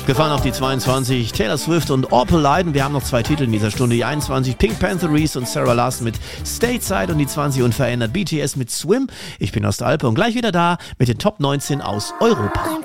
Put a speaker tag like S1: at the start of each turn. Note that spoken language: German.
S1: Gefahren auf die 22 Taylor Swift und Orpal Leiden. Wir haben noch 2 Titel in dieser Stunde. Die 21 Pink Panther Reese und Sarah Larson mit Stateside und die 20 unverändert BTS mit Swim. Ich bin aus der Alpe und gleich wieder da mit den Top 19 aus Europa.